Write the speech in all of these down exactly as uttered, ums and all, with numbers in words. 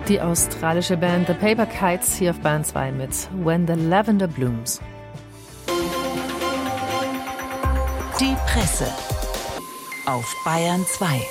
Die australische Band The Paper Kites hier auf Bayern zwei mit When the Lavender Blooms. Die Presse auf Bayern zwei.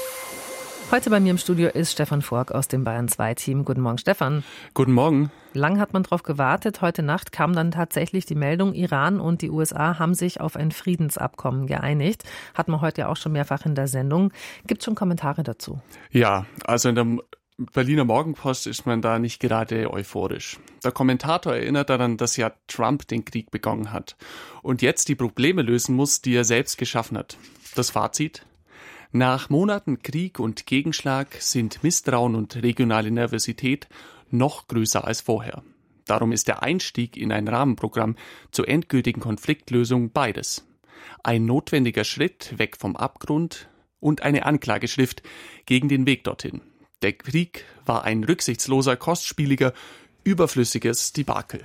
Heute bei mir im Studio ist Stefan Fork aus dem Bayern zwei Team. Guten Morgen, Stefan. Guten Morgen. Lang hat man darauf gewartet. Heute Nacht kam dann tatsächlich die Meldung, Iran und die U S A haben sich auf ein Friedensabkommen geeinigt. Hatten wir heute ja auch schon mehrfach in der Sendung. Gibt es schon Kommentare dazu? Ja, also in der Berliner Morgenpost ist man da nicht gerade euphorisch. Der Kommentator erinnert daran, dass ja Trump den Krieg begonnen hat und jetzt die Probleme lösen muss, die er selbst geschaffen hat. Das Fazit? Nach Monaten Krieg und Gegenschlag sind Misstrauen und regionale Nervosität noch größer als vorher. Darum ist der Einstieg in ein Rahmenprogramm zur endgültigen Konfliktlösung beides. Ein notwendiger Schritt weg vom Abgrund und eine Anklageschrift gegen den Weg dorthin. Der Krieg war ein rücksichtsloser, kostspieliger, überflüssiges Debakel.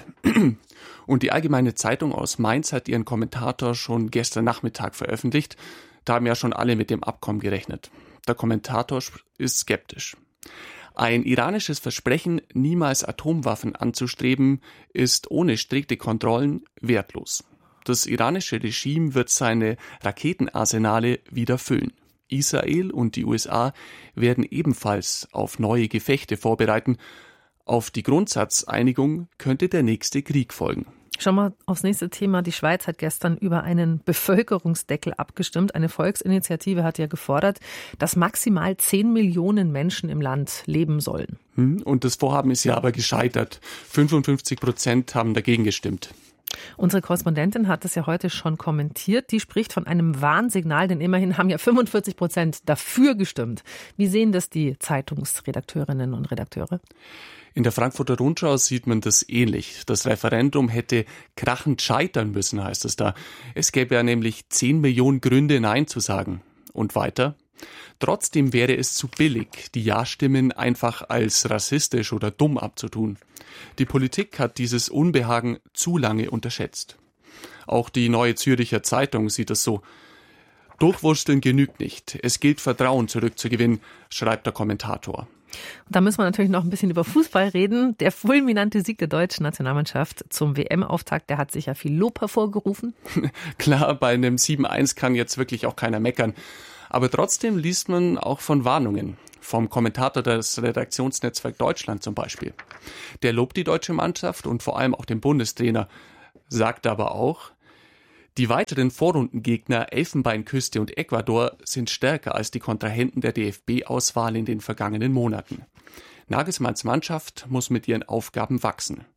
Und die Allgemeine Zeitung aus Mainz hat ihren Kommentator schon gestern Nachmittag veröffentlicht. Da haben ja schon alle mit dem Abkommen gerechnet. Der Kommentator ist skeptisch. Ein iranisches Versprechen, niemals Atomwaffen anzustreben, ist ohne strikte Kontrollen wertlos. Das iranische Regime wird seine Raketenarsenale wieder füllen. Israel und die U S A werden ebenfalls auf neue Gefechte vorbereiten. Auf die Grundsatzeinigung könnte der nächste Krieg folgen. Schauen wir aufs nächste Thema. Die Schweiz hat gestern über einen Bevölkerungsdeckel abgestimmt. Eine Volksinitiative hat ja gefordert, dass maximal zehn Millionen Menschen im Land leben sollen. Und das Vorhaben ist ja aber gescheitert. fünfundfünfzig Prozent haben dagegen gestimmt. Unsere Korrespondentin hat das ja heute schon kommentiert. Die spricht von einem Warnsignal, denn immerhin haben ja fünfundvierzig Prozent dafür gestimmt. Wie sehen das die Zeitungsredakteurinnen und Redakteure? In der Frankfurter Rundschau sieht man das ähnlich. Das Referendum hätte krachend scheitern müssen, heißt es da. Es gäbe ja nämlich zehn Millionen Gründe, Nein zu sagen. Und weiter? Trotzdem wäre es zu billig, die Ja-Stimmen einfach als rassistisch oder dumm abzutun. Die Politik hat dieses Unbehagen zu lange unterschätzt. Auch die Neue Zürcher Zeitung sieht es so. Durchwursteln genügt nicht. Es gilt, Vertrauen zurückzugewinnen, schreibt der Kommentator. Da müssen wir natürlich noch ein bisschen über Fußball reden. Der fulminante Sieg der deutschen Nationalmannschaft zum W M-Auftakt, der hat sich ja viel Lob hervorgerufen. Klar, bei einem sieben eins kann jetzt wirklich auch keiner meckern. Aber trotzdem liest man auch von Warnungen. Vom Kommentator des Redaktionsnetzwerk Deutschland zum Beispiel. Der lobt die deutsche Mannschaft und vor allem auch den Bundestrainer, sagt aber auch, die weiteren Vorrundengegner Elfenbeinküste und Ecuador sind stärker als die Kontrahenten der D F B-Auswahl in den vergangenen Monaten. Nagelsmanns Mannschaft muss mit ihren Aufgaben wachsen.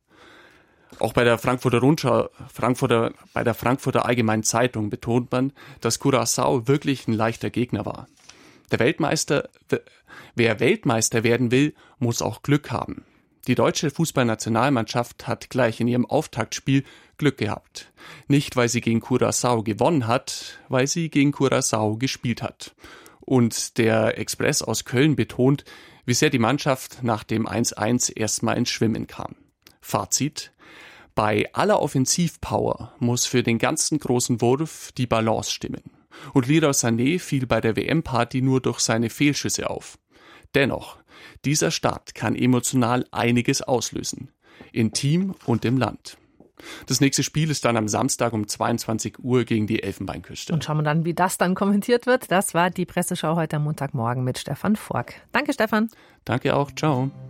Auch bei der Frankfurter Rundschau, Frankfurter, bei der Frankfurter Allgemeinen Zeitung betont man, dass Curaçao wirklich ein leichter Gegner war. Der Weltmeister, wer Weltmeister werden will, muss auch Glück haben. Die deutsche Fußballnationalmannschaft hat gleich in ihrem Auftaktspiel Glück gehabt. Nicht, weil sie gegen Curaçao gewonnen hat, weil sie gegen Curaçao gespielt hat. Und der Express aus Köln betont, wie sehr die Mannschaft nach dem eins eins erstmal ins Schwimmen kam. Fazit: Bei aller Offensivpower muss für den ganzen großen Wurf die Balance stimmen. Und Leroy Sané fiel bei der W M-Party nur durch seine Fehlschüsse auf. Dennoch, dieser Start kann emotional einiges auslösen. Im Team und im Land. Das nächste Spiel ist dann am Samstag um zweiundzwanzig Uhr gegen die Elfenbeinküste. Und schauen wir dann, wie das dann kommentiert wird. Das war die Presseschau heute am Montagmorgen mit Stefan Fork. Danke, Stefan. Danke auch. Ciao.